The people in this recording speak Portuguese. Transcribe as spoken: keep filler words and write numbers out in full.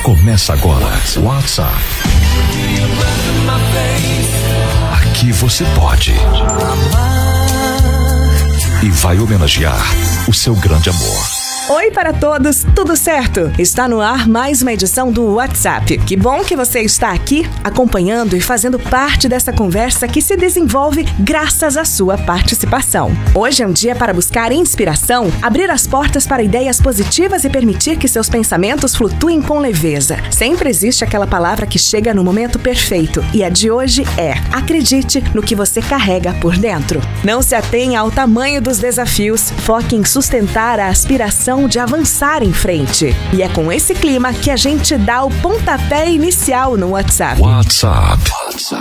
Começa agora. WhatsApp. Aqui você pode e vai homenagear o seu grande amor. Oi para todos, tudo certo? Está no ar mais uma edição do WhatsApp. Que bom que você está aqui acompanhando e fazendo parte dessa conversa que se desenvolve graças à sua participação. Hoje é um dia para buscar inspiração, abrir as portas para ideias positivas e permitir que seus pensamentos flutuem com leveza. Sempre existe aquela palavra que chega no momento perfeito e a de hoje é: acredite no que você carrega por dentro. Não se atenha ao tamanho dos desafios, foque em sustentar a aspiração de avançar em frente. E é com esse clima que a gente dá o pontapé inicial no WhatsApp. WhatsApp. WhatsApp.